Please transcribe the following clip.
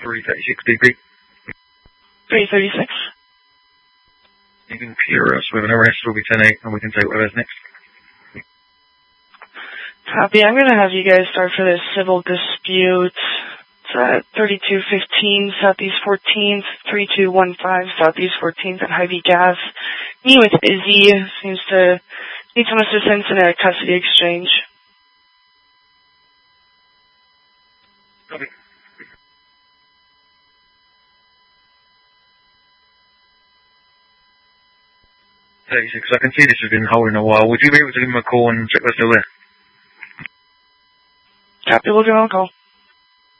336 DP. 336. You can clear us with an arrest, we'll be 10-8, and we can take whatever's next. Copy. I'm going to have you guys start for this civil dispute. It's at 3215 Southeast 14th, 3215 Southeast 14th at Hy-Vee Gas. Me with Izzy seems to need some assistance in a custody exchange. Copy. I can see this has been holding a while. Would you be able to give him a call and check we're still there? Copy. We'll give him a call.